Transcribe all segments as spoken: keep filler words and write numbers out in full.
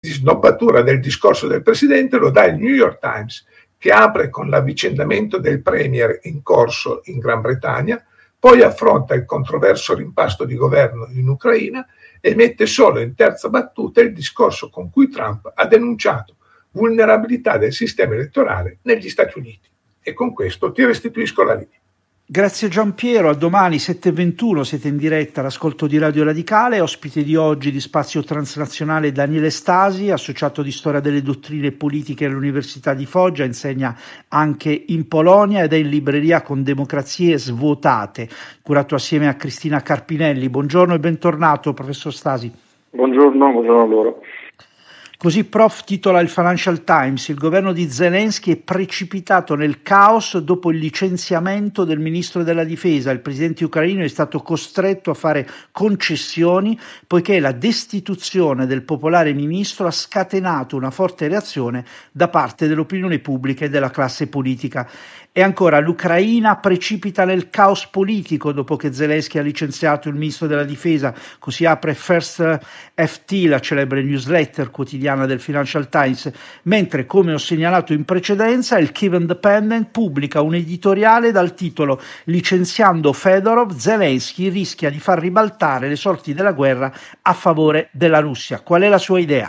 snobbatura del discorso del presidente lo dà il New York Times, che apre con l'avvicendamento del premier in corso in Gran Bretagna, poi affronta il controverso rimpasto di governo in Ucraina e mette solo in terza battuta il discorso con cui Trump ha denunciato vulnerabilità del sistema elettorale negli Stati Uniti. E con questo ti restituisco la linea. Grazie Giampiero, a domani sette e ventuno siete in diretta all'ascolto di Radio Radicale, ospite di oggi di Spazio Transnazionale Daniele Stasi, associato di storia delle dottrine politiche all'Università di Foggia, insegna anche in Polonia ed è in libreria con Democrazie Svuotate, curato assieme a Cristina Carpinelli. Buongiorno e bentornato professor Stasi. Buongiorno, buongiorno a loro. Così prof titola il Financial Times, il governo di Zelensky è precipitato nel caos dopo il licenziamento del ministro della difesa. Il presidente ucraino è stato costretto a fare concessioni poiché la destituzione del popolare ministro ha scatenato una forte reazione da parte dell'opinione pubblica e della classe politica. E ancora, l'Ucraina precipita nel caos politico dopo che Zelensky ha licenziato il ministro della difesa, così apre First F T, la celebre newsletter quotidiana del Financial Times, mentre, come ho segnalato in precedenza, il Kyiv Independent pubblica un editoriale dal titolo "Licenziando Fedorov, Zelensky rischia di far ribaltare le sorti della guerra a favore della Russia". Qual è la sua idea?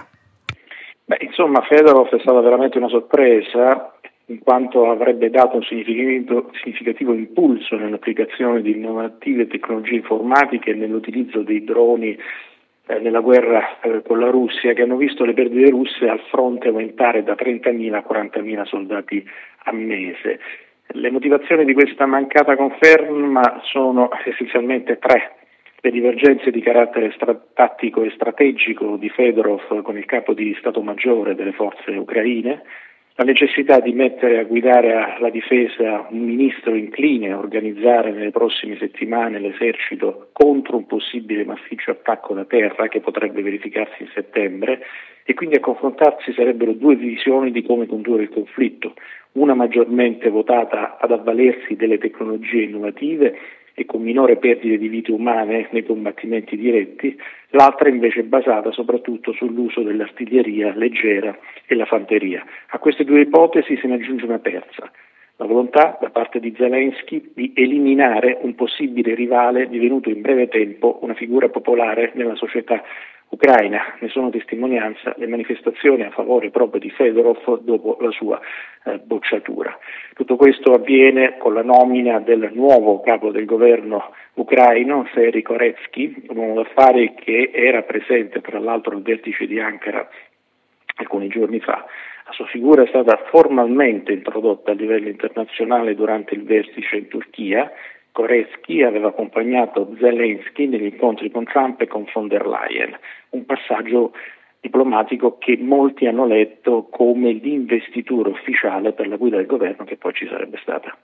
Beh, insomma, Fedorov è stata veramente una sorpresa, in quanto avrebbe dato un significativo, significativo impulso nell'applicazione di innovative tecnologie informatiche e nell'utilizzo dei droni eh, nella guerra eh, con la Russia, che hanno visto le perdite russe al fronte aumentare da trentamila a quarantamila soldati a mese. Le motivazioni di questa mancata conferma sono essenzialmente tre. Le divergenze di carattere stra- tattico e strategico di Fedorov con il capo di Stato Maggiore delle forze ucraine, la necessità di mettere a guidare la difesa un ministro incline a organizzare nelle prossime settimane l'esercito contro un possibile massiccio attacco da terra che potrebbe verificarsi in settembre, e quindi a confrontarsi sarebbero due visioni di come condurre il conflitto, una maggiormente votata ad avvalersi delle tecnologie innovative e con minore perdite di vite umane nei combattimenti diretti, l'altra invece basata soprattutto sull'uso dell'artiglieria leggera e la fanteria. A queste due ipotesi se ne aggiunge una terza: la volontà da parte di Zelensky di eliminare un possibile rivale divenuto in breve tempo una figura popolare nella società ucraina. Ne sono testimonianza le manifestazioni a favore proprio di Fedorov dopo la sua eh, bocciatura. Tutto questo avviene con la nomina del nuovo capo del governo ucraino, Serhii Koretsky, un uomo d'affari che era presente tra l'altro al vertice di Ankara alcuni giorni fa. La sua figura è stata formalmente introdotta a livello internazionale durante il vertice in Turchia. Koretsky aveva accompagnato Zelensky negli incontri con Trump e con von der Leyen, un passaggio diplomatico che molti hanno letto come l'investitura ufficiale per la guida del governo che poi ci sarebbe stata.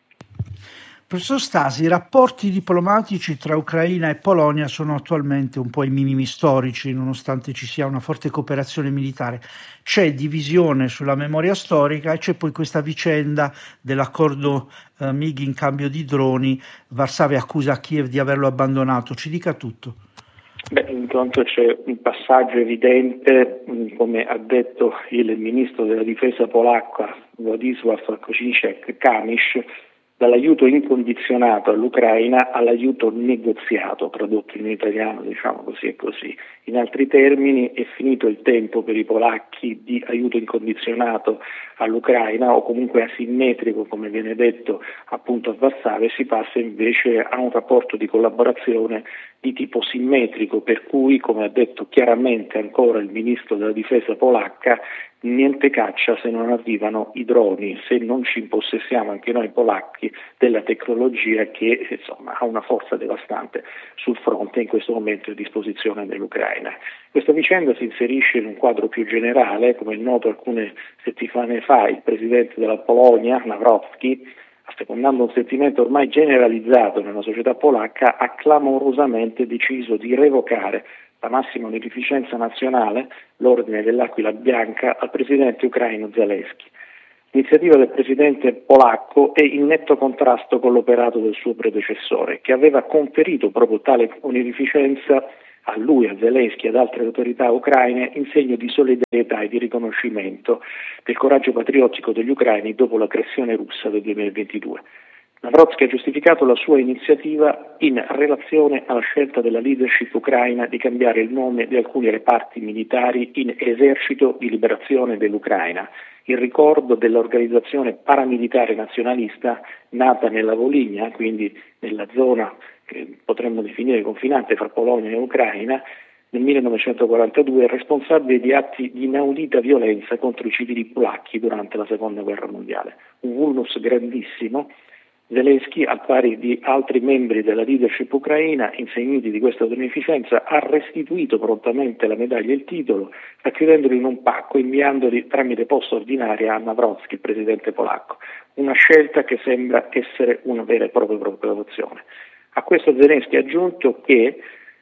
Professor Stasi, i rapporti diplomatici tra Ucraina e Polonia sono attualmente un po' ai minimi storici, nonostante ci sia una forte cooperazione militare. C'è divisione sulla memoria storica e c'è poi questa vicenda dell'accordo eh, M I G in cambio di droni. Varsavia accusa Kiev di averlo abbandonato. Ci dica tutto. Beh, intanto c'è un passaggio evidente, come ha detto il ministro della difesa polacco Władysław Koźmińczyk-Kamysz, dall'aiuto incondizionato all'Ucraina all'aiuto negoziato, tradotto in italiano, diciamo così e così. In altri termini, è finito il tempo per i polacchi di aiuto incondizionato all'Ucraina, o comunque asimmetrico, come viene detto appunto a Varsavia, e si passa invece a un rapporto di collaborazione di tipo simmetrico, per cui, come ha detto chiaramente ancora il ministro della difesa polacca, niente caccia se non arrivano i droni, se non ci impossessiamo anche noi polacchi della tecnologia che insomma ha una forza devastante sul fronte in questo momento a disposizione dell'Ucraina. Questa vicenda si inserisce in un quadro più generale. Come è noto, alcune settimane fa il presidente della Polonia, Nawrocki, assecondando un sentimento ormai generalizzato nella società polacca, ha clamorosamente deciso di revocare la massima onorificenza nazionale, l'ordine dell'Aquila Bianca, al presidente ucraino Zelensky. L'iniziativa del presidente polacco è in netto contrasto con l'operato del suo predecessore, che aveva conferito proprio tale onorificenza a lui, a Zelensky e ad altre autorità ucraine in segno di solidarietà e di riconoscimento del coraggio patriottico degli ucraini dopo l'aggressione russa del duemilaventidue. Navrozkij ha giustificato la sua iniziativa in relazione alla scelta della leadership ucraina di cambiare il nome di alcuni reparti militari in Esercito di Liberazione dell'Ucraina, in ricordo dell'organizzazione paramilitare nazionalista nata nella Voligna, quindi nella zona che potremmo definire confinante fra Polonia e Ucraina, nel millenovecentoquarantadue, responsabile di atti di inaudita violenza contro i civili polacchi durante la Seconda Guerra Mondiale. Un vulnus grandissimo. Zelensky, al pari di altri membri della leadership ucraina, insegniti di questa beneficenza, ha restituito prontamente la medaglia e il titolo, racchiudendoli in un pacco e inviandoli tramite posta ordinaria a Navrozkij, il presidente polacco. Una scelta che sembra essere una vera e propria provocazione. A questo Zelensky ha aggiunto che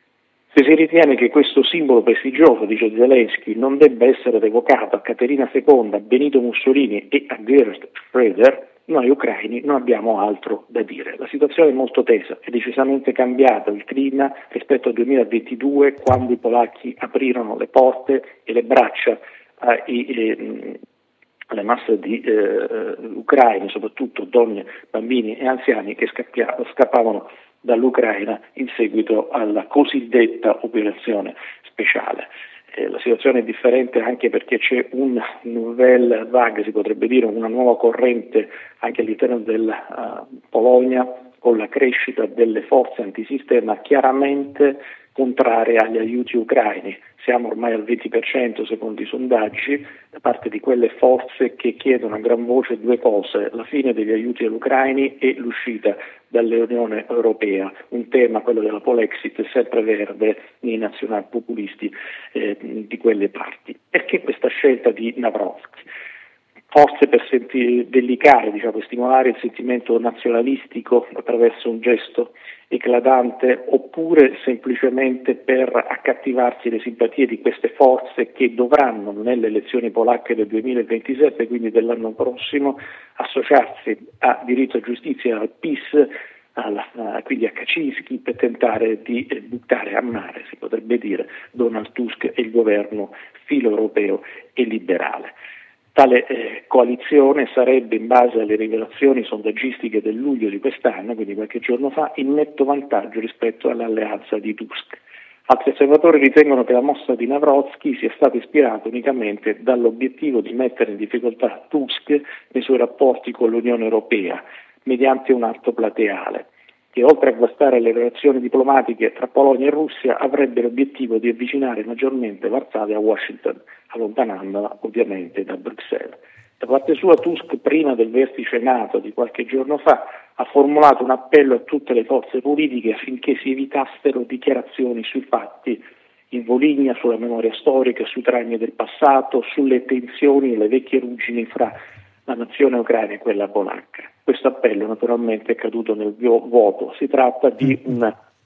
se si ritiene che questo simbolo prestigioso, dice Zelensky, non debba essere revocato a Caterina seconda, a Benito Mussolini e a Gerhard Schröder, noi ucraini non abbiamo altro da dire. La situazione è molto tesa, è decisamente cambiato il clima rispetto al duemilaventidue, quando i polacchi aprirono le porte e le braccia ai, eh, alle masse di eh, ucraini, soprattutto donne, bambini e anziani che scappia, scappavano dall'Ucraina in seguito alla cosiddetta operazione speciale. Eh, la situazione è differente anche perché c'è un nouvelle vague, si potrebbe dire, una nuova corrente anche all'interno della uh, Polonia, con la crescita delle forze antisistema chiaramente contrarie agli aiuti ucraini. Siamo ormai al venti per cento secondo i sondaggi da parte di quelle forze che chiedono a gran voce due cose: la fine degli aiuti agli ucraini e l'uscita dall'Unione Europea. Un tema, quello della Polexit, sempre verde nei nazionalpopulisti eh, di quelle parti. Perché questa scelta di Navrozkij? Forse per senti- delicare, diciamo, stimolare il sentimento nazionalistico attraverso un gesto eclatante, oppure semplicemente per accattivarsi le simpatie di queste forze che dovranno nelle elezioni polacche del duemilaventisette, quindi dell'anno prossimo, associarsi a Diritto e Giustizia, al P I S, alla, quindi a Kaczynski, per tentare di buttare a mare, si potrebbe dire, Donald Tusk e il governo filo-europeo e liberale. Tale eh, coalizione sarebbe, in base alle rivelazioni sondaggistiche del luglio di quest'anno, quindi qualche giorno fa, in netto vantaggio rispetto all'alleanza di Tusk. Altri osservatori ritengono che la mossa di Navrozkij sia stata ispirata unicamente dall'obiettivo di mettere in difficoltà Tusk nei suoi rapporti con l'Unione Europea, mediante un atto plateale, che oltre a guastare le relazioni diplomatiche tra Polonia e Russia avrebbe l'obiettivo di avvicinare maggiormente Varsavia a Washington, allontanandola ovviamente da Bruxelles. Da parte sua Tusk, prima del vertice NATO di qualche giorno fa, ha formulato un appello a tutte le forze politiche affinché si evitassero dichiarazioni sui fatti in Voligna, sulla memoria storica, sui traumi del passato, sulle tensioni e le vecchie ruggini fra la nazione ucraina e quella polacca. Questo appello naturalmente è caduto nel vuoto. Si tratta di un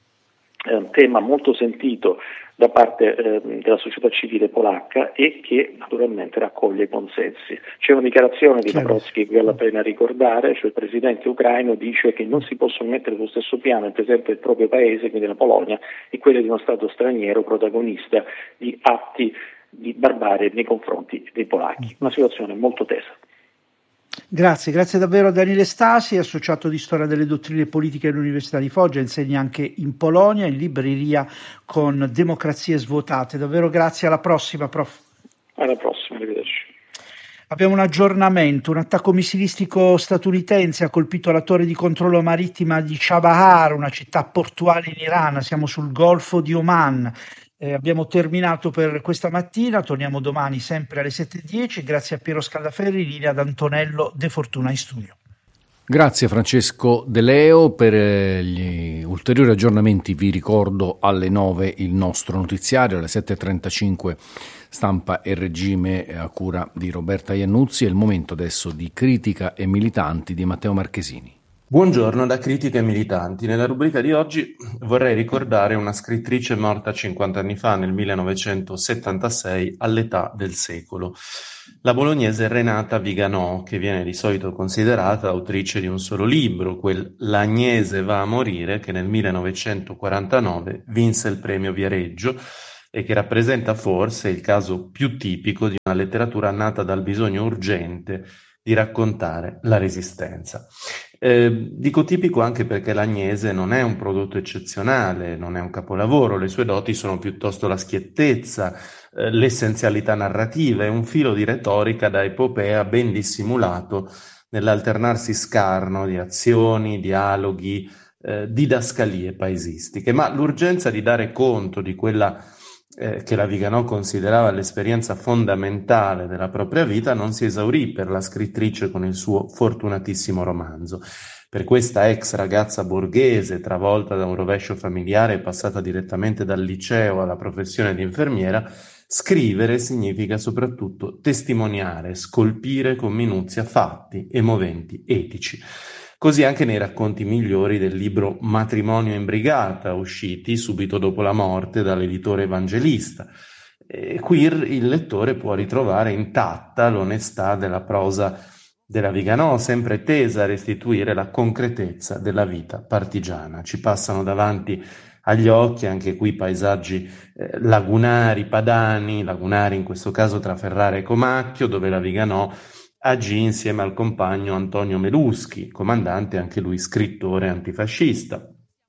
eh, tema molto sentito da parte eh, della società civile polacca e che naturalmente raccoglie consensi. C'è una dichiarazione di Navrozkij che vale la pena ricordare, cioè il presidente ucraino dice che non si possono mettere sullo stesso piano il presidente del proprio paese, quindi la Polonia, e quello di uno Stato straniero protagonista di atti di barbarie nei confronti dei polacchi. Una situazione molto tesa. Grazie, grazie davvero a Daniele Stasi, associato di storia delle dottrine politiche all'Università di Foggia, insegna anche in Polonia, in libreria con Democrazie svuotate. Davvero grazie, alla prossima, prof. Alla prossima, arrivederci. Abbiamo un aggiornamento, un attacco missilistico statunitense ha colpito la torre di controllo marittima di Chabahar, una città portuale in Iran, siamo sul Golfo di Oman. Eh, abbiamo terminato per questa mattina, torniamo domani sempre alle sette e dieci, grazie a Piero Scallaferri, linea ad Antonello De Fortuna in studio. Grazie Francesco De Leo, per gli ulteriori aggiornamenti vi ricordo alle nove il nostro notiziario, alle sette e trentacinque Stampa e Regime a cura di Roberta Iannuzzi, è il momento adesso di Critica e Militanti di Matteo Marchesini. Buongiorno da Critiche Militanti. Nella rubrica di oggi vorrei ricordare una scrittrice morta cinquanta anni fa, nel millenovecentosettantasei, all'età del secolo. La bolognese Renata Viganò, che viene di solito considerata autrice di un solo libro, quel L'Agnese va a morire, che nel millenovecentoquarantanove vinse il premio Viareggio e che rappresenta forse il caso più tipico di una letteratura nata dal bisogno urgente di raccontare la Resistenza. Eh, dico tipico anche perché l'Agnese non è un prodotto eccezionale, non è un capolavoro, le sue doti sono piuttosto la schiettezza, eh, l'essenzialità narrativa e un filo di retorica da epopea ben dissimulato nell'alternarsi scarno di azioni, dialoghi, eh, didascalie paesistiche. Ma l'urgenza di dare conto di quella eh, che la Viganò considerava l'esperienza fondamentale della propria vita non si esaurì per la scrittrice con il suo fortunatissimo romanzo. Per questa ex ragazza borghese, travolta da un rovescio familiare e passata direttamente dal liceo alla professione di infermiera, scrivere significa soprattutto testimoniare, scolpire con minuzia fatti e moventi etici. Così anche nei racconti migliori del libro Matrimonio in brigata, usciti subito dopo la morte dall'editore Evangelista. E qui il lettore può ritrovare intatta l'onestà della prosa della Viganò, sempre tesa a restituire la concretezza della vita partigiana. Ci passano davanti agli occhi anche qui paesaggi eh, lagunari, padani, lagunari in questo caso tra Ferrara e Comacchio, dove la Viganò agì insieme al compagno Antonio Meluschi, comandante anche lui scrittore antifascista.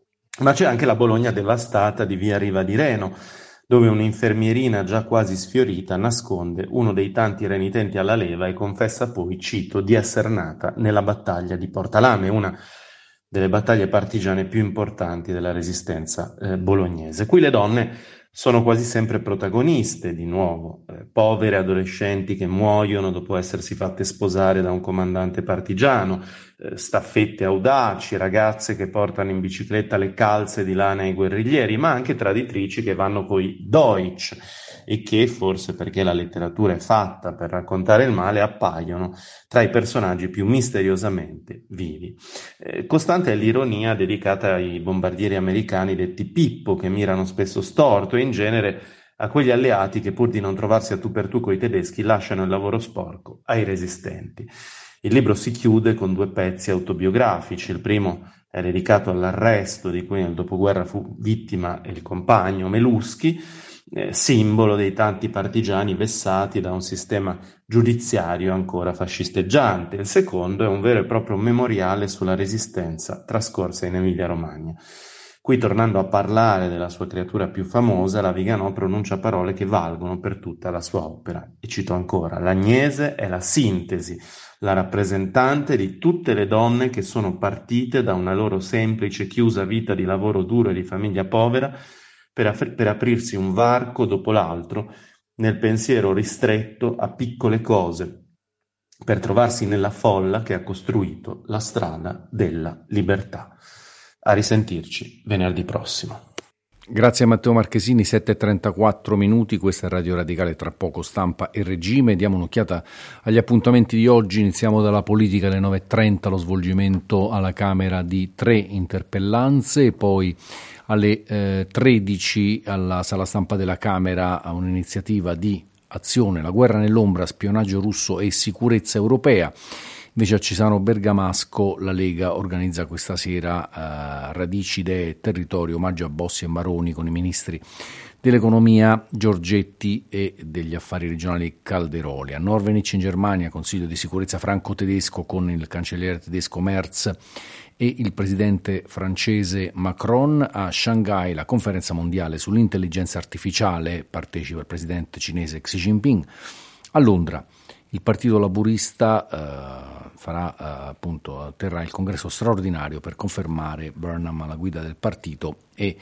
Ma c'è anche la Bologna devastata di via Riva di Reno, dove un'infermierina già quasi sfiorita nasconde uno dei tanti renitenti alla leva e confessa poi, cito, di essere nata nella battaglia di Portalame, una delle battaglie partigiane più importanti della resistenza eh, bolognese. Qui le donne sono quasi sempre protagoniste, di nuovo, eh, povere adolescenti che muoiono dopo essersi fatte sposare da un comandante partigiano, eh, staffette audaci, ragazze che portano in bicicletta le calze di lana ai guerriglieri, ma anche traditrici che vanno coi Deutsch e che, forse perché la letteratura è fatta per raccontare il male, appaiono tra i personaggi più misteriosamente vivi. Eh, costante è l'ironia dedicata ai bombardieri americani detti Pippo, che mirano spesso storto, e in genere a quegli alleati che, pur di non trovarsi a tu per tu coi tedeschi, lasciano il lavoro sporco ai resistenti. Il libro si chiude con due pezzi autobiografici. Il primo è dedicato all'arresto di cui nel dopoguerra fu vittima il compagno Meluschi, eh, simbolo dei tanti partigiani vessati da un sistema giudiziario ancora fascisteggiante. Il secondo è un vero e proprio memoriale sulla resistenza trascorsa in Emilia-Romagna. Qui, tornando a parlare della sua creatura più famosa, la Viganò pronuncia parole che valgono per tutta la sua opera. E cito ancora: l'Agnese è la sintesi, la rappresentante di tutte le donne che sono partite da una loro semplice, chiusa vita di lavoro duro e di famiglia povera per, ap- per aprirsi un varco dopo l'altro nel pensiero ristretto a piccole cose, per trovarsi nella folla che ha costruito la strada della libertà. A risentirci venerdì prossimo. Grazie a Matteo Marchesini, sette e trentaquattro minuti, questa è Radio Radicale, tra poco Stampa e Regime. Diamo un'occhiata agli appuntamenti di oggi. Iniziamo dalla politica alle nove e trenta, lo svolgimento alla Camera di tre interpellanze, poi alle eh, tredici alla Sala Stampa della Camera a un'iniziativa di azione, la guerra nell'ombra, spionaggio russo e sicurezza europea. Invece a Cesano Bergamasco la Lega organizza questa sera eh, Radici, Idee e Territorio, omaggio a Bossi e Maroni con i ministri dell'economia Giorgetti e degli affari regionali Calderoli. A Norvenich in Germania, Consiglio di sicurezza franco-tedesco con il cancelliere tedesco Merz e il presidente francese Macron. A Shanghai la conferenza mondiale sull'intelligenza artificiale, partecipa il presidente cinese Xi Jinping. A Londra il Partito Laburista eh, farà eh, appunto terrà il congresso straordinario per confermare Burnham alla guida del partito e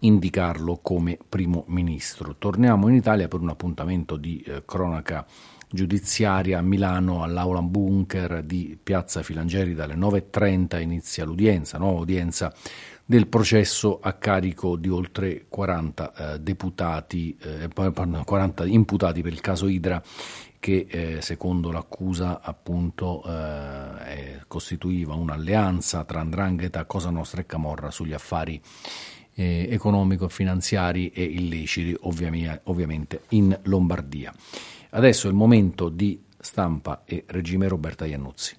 indicarlo come primo ministro. Torniamo in Italia per un appuntamento di eh, cronaca giudiziaria. A Milano, all'Aula Bunker di Piazza Filangieri, dalle nove e trenta inizia l'udienza, nuova udienza del processo a carico di oltre quaranta eh, deputati, eh, quaranta imputati per il caso Idra, che eh, secondo l'accusa appunto eh, costituiva un'alleanza tra 'ndrangheta, Cosa Nostra e Camorra sugli affari eh, economico-finanziari e illeciti, ovvia- ovviamente in Lombardia. Adesso è il momento di Stampa e Regime. Roberta Iannuzzi.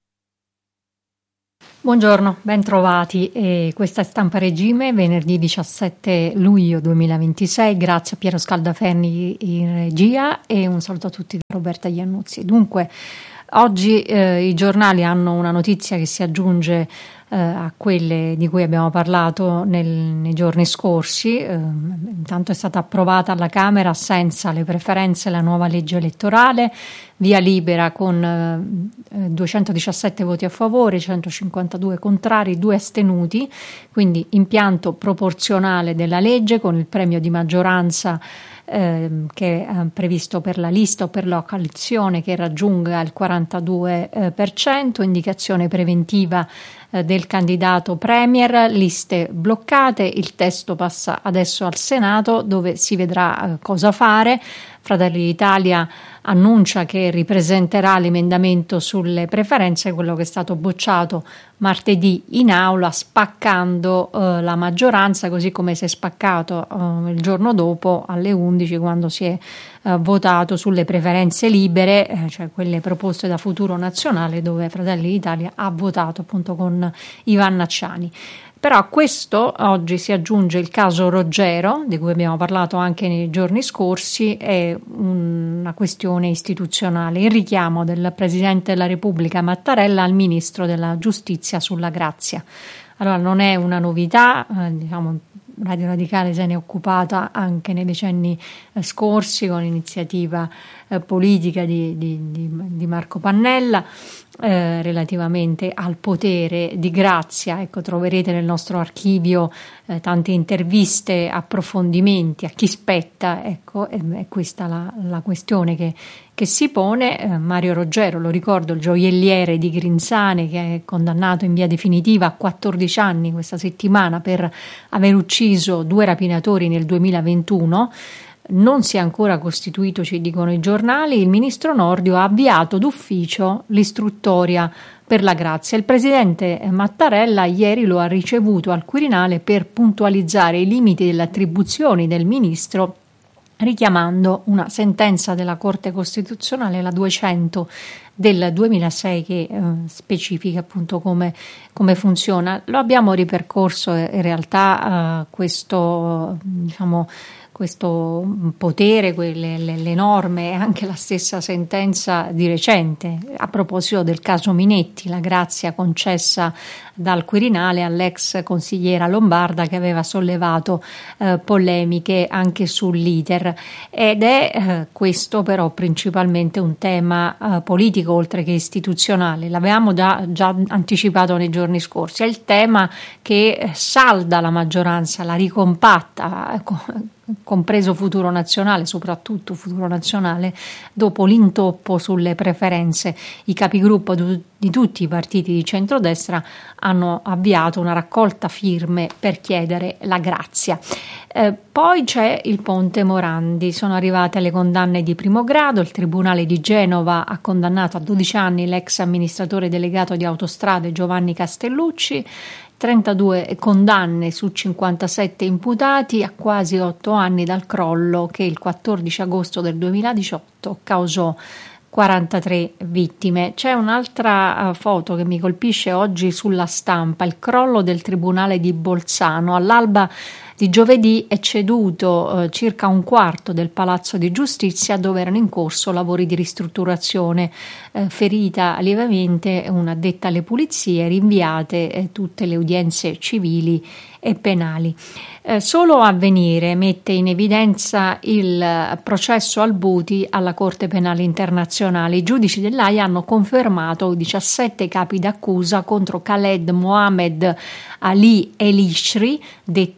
Buongiorno, ben trovati. E questa è Stampa Regime, venerdì diciassette luglio duemilaventisei. Grazie a Piero Scaldaferri in regia e un saluto a tutti da Roberta Iannuzzi. Dunque, oggi eh, i giornali hanno una notizia che si aggiunge eh, a quelle di cui abbiamo parlato nel, nei giorni scorsi. Eh, intanto è stata approvata alla Camera senza le preferenze la nuova legge elettorale, via libera con eh, duecentodiciassette voti a favore, centocinquantadue contrari, due astenuti, quindi impianto proporzionale della legge con il premio di maggioranza eh, che è previsto per la lista o per la coalizione che raggiunga il quarantadue per cento, indicazione preventiva eh, del candidato premier, liste bloccate. Il testo passa adesso al Senato, dove si vedrà eh, cosa fare. Fratelli d'Italia annuncia che ripresenterà l'emendamento sulle preferenze, quello che è stato bocciato martedì in aula, spaccando eh, la maggioranza, così come si è spaccato eh, il giorno dopo alle undici, quando si è eh, votato sulle preferenze libere, eh, cioè quelle proposte da Futuro Nazionale, dove Fratelli d'Italia ha votato appunto con Ivan Acciani. Però a questo oggi si aggiunge il caso Roggero, di cui abbiamo parlato anche nei giorni scorsi. È una questione istituzionale, il richiamo del Presidente della Repubblica Mattarella al Ministro della Giustizia sulla grazia. Allora, non è una novità, eh, diciamo, Radio Radicale se ne è occupata anche nei decenni eh, scorsi con l'iniziativa eh, politica di, di, di, di Marco Pannella. Eh, relativamente al potere di grazia. Ecco, troverete nel nostro archivio eh, tante interviste, approfondimenti a chi spetta. Ecco, è, è questa la, la questione che, che si pone. eh, Mario Roggero, lo ricordo, il gioielliere di Grinzane, che è condannato in via definitiva a quattordici anni questa settimana per aver ucciso due rapinatori nel duemilaventuno. Non si è ancora costituito, ci dicono i giornali. Il ministro Nordio ha avviato d'ufficio l'istruttoria per la grazia. Il presidente Mattarella ieri lo ha ricevuto al Quirinale per puntualizzare i limiti delle attribuzioni del ministro, richiamando una sentenza della Corte Costituzionale, la duecento del duemilasei, che eh, specifica appunto come, come funziona. Lo abbiamo ripercorso in realtà eh, questo, diciamo, questo potere, quelle, le, le norme e anche la stessa sentenza di recente a proposito del caso Minetti, la grazia concessa dal Quirinale all'ex consigliera lombarda che aveva sollevato eh, polemiche anche sull'iter, ed è eh, questo però principalmente un tema eh, politico oltre che istituzionale. L'avevamo già, già anticipato nei giorni scorsi, è il tema che salda la maggioranza, la ricompatta, ecco, compreso Futuro Nazionale, soprattutto Futuro Nazionale, dopo l'intoppo sulle preferenze. I capigruppo di tutti i partiti di centrodestra hanno avviato una raccolta firme per chiedere la grazia. Eh, poi c'è il ponte Morandi, sono arrivate le condanne di primo grado. Il Tribunale di Genova ha condannato a dodici anni l'ex amministratore delegato di Autostrade Giovanni Castellucci, trentadue condanne su cinquantasette imputati, a quasi otto anni dal crollo che il quattordici agosto del duemiladiciotto causò quarantatré vittime. C'è un'altra uh, foto che mi colpisce oggi sulla Stampa, il crollo del Tribunale di Bolzano. All'alba di giovedì è ceduto eh, circa un quarto del Palazzo di Giustizia, dove erano in corso lavori di ristrutturazione. Eh, ferita lievemente un'addetta alle pulizie, rinviate eh, tutte le udienze civili e penali. Eh, solo Avvenire mette in evidenza il processo Albuti alla Corte Penale Internazionale. I giudici dell'Aia hanno confermato diciassette capi d'accusa contro Khaled Mohammed Ali Elishri, detto Albuti,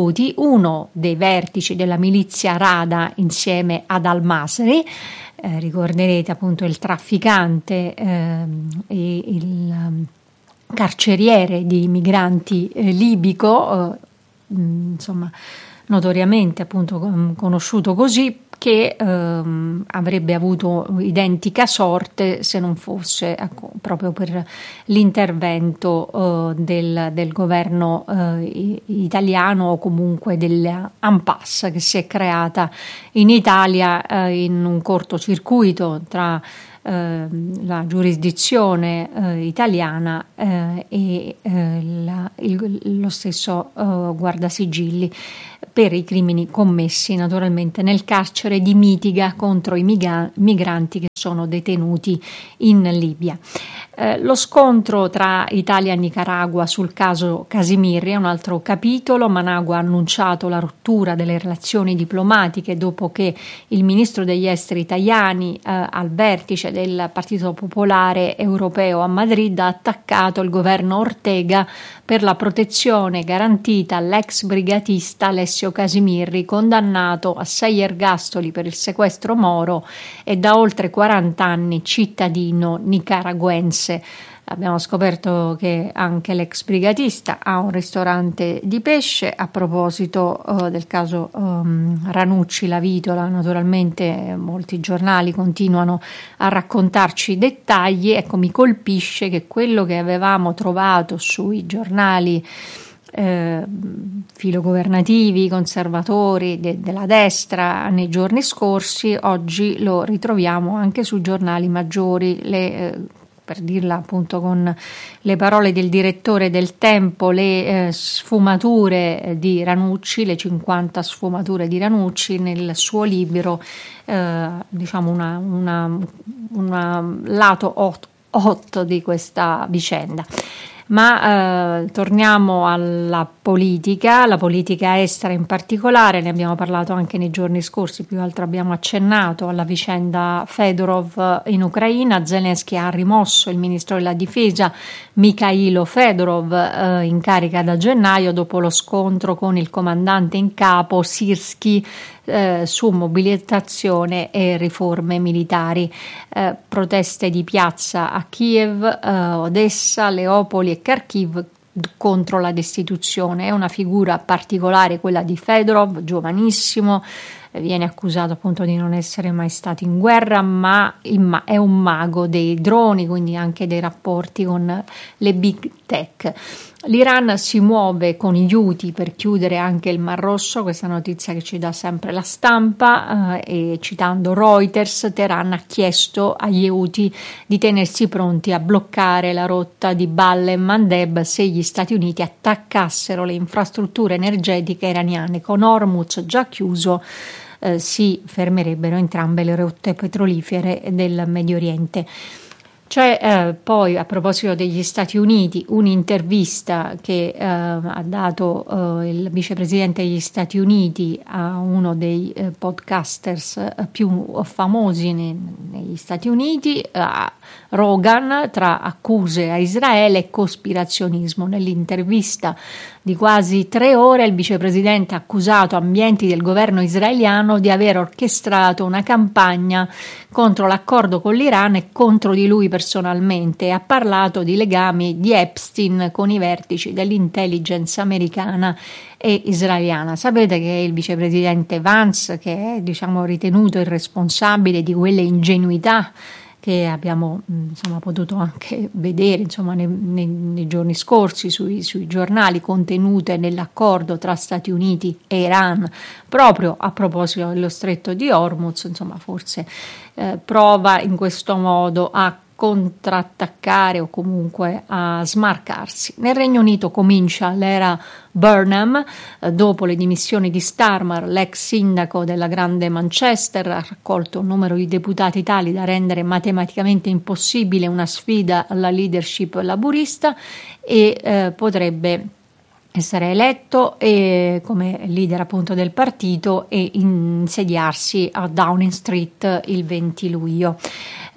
detenuti, uno dei vertici della milizia Rada insieme ad al-Masri, eh, ricorderete appunto il trafficante eh, e il um, carceriere di migranti eh, libico, eh, insomma notoriamente appunto conosciuto così, che ehm, avrebbe avuto identica sorte se non fosse ecco, proprio per l'intervento eh, del, del governo eh, italiano o comunque dell'Anpas che si è creata in Italia eh, in un cortocircuito tra eh, la giurisdizione eh, italiana eh, e eh, la, il, lo stesso eh, guardasigilli per i crimini commessi naturalmente nel carcere di Mitiga contro i miga- migranti che sono detenuti in Libia. Eh, lo scontro tra Italia e Nicaragua sul caso Casimirri è un altro capitolo. Managua ha annunciato la rottura delle relazioni diplomatiche dopo che il ministro degli esteri Tajani eh, al vertice del Partito Popolare Europeo a Madrid ha attaccato il governo Ortega per la protezione garantita all'ex brigatista Alessio Casimirri, condannato a sei ergastoli per il sequestro Moro e da oltre quaranta anni cittadino nicaraguense. Abbiamo scoperto che anche l'ex brigatista ha un ristorante di pesce. A proposito uh, del caso um, Ranucci, la Vitola, naturalmente molti giornali continuano a raccontarci i dettagli. Ecco, mi colpisce che quello che avevamo trovato sui giornali eh, filogovernativi, conservatori de- della destra nei giorni scorsi, oggi lo ritroviamo anche sui giornali maggiori. Le eh, per dirla appunto con le parole del direttore del Tempo, le eh, sfumature di Ranucci, le cinquanta sfumature di Ranucci nel suo libro, eh, diciamo una, una, una lato hot, hot di questa vicenda. Ma eh, torniamo alla politica, la politica estera in particolare, ne abbiamo parlato anche nei giorni scorsi, più che altro abbiamo accennato alla vicenda Fedorov in Ucraina. Zelensky ha rimosso il ministro della difesa Mikhailo Fedorov eh, in carica da gennaio dopo lo scontro con il comandante in capo Sirski eh, su mobilitazione e riforme militari. Eh, proteste di piazza a Kiev, eh, Odessa, Leopoli e Kharkiv contro la destituzione. È una figura particolare quella di Fedorov, giovanissimo, viene accusato appunto di non essere mai stato in guerra, ma è un mago dei droni, quindi anche dei rapporti con le big tech. L'Iran si muove con gli Houthi per chiudere anche il Mar Rosso, questa notizia che ci dà sempre la stampa, eh, e citando Reuters, Teheran ha chiesto agli Houthi di tenersi pronti a bloccare la rotta di Bab el-Mandeb se gli Stati Uniti attaccassero le infrastrutture energetiche iraniane. Con Hormuz già chiuso, eh, si fermerebbero entrambe le rotte petrolifere del Medio Oriente. C'è eh, poi, a proposito degli Stati Uniti, un'intervista che eh, ha dato eh, il vicepresidente degli Stati Uniti a uno dei eh, podcasters eh, più famosi ne, negli Stati Uniti, a Rogan, tra accuse a Israele e cospirazionismo. Nell'intervista di quasi tre ore il vicepresidente ha accusato ambienti del governo israeliano di aver orchestrato una campagna contro l'accordo con l'Iran e contro di lui personalmente, e ha parlato di legami di Epstein con i vertici dell'intelligence americana e israeliana. Sapete che il vicepresidente Vance, che è diciamo ritenuto il responsabile di quelle ingenuità che abbiamo insomma potuto anche vedere insomma nei, nei, nei giorni scorsi sui, sui giornali, contenute nell'accordo tra Stati Uniti e Iran proprio a proposito dello stretto di Hormuz, insomma forse eh, prova in questo modo a contrattaccare o comunque a smarcarsi. Nel Regno Unito comincia l'era Burnham, eh, dopo le dimissioni di Starmer, l'ex sindaco della grande Manchester ha raccolto un numero di deputati tali da rendere matematicamente impossibile una sfida alla leadership laburista e eh, potrebbe essere eletto e, come leader appunto del partito, e insediarsi a Downing Street il venti luglio.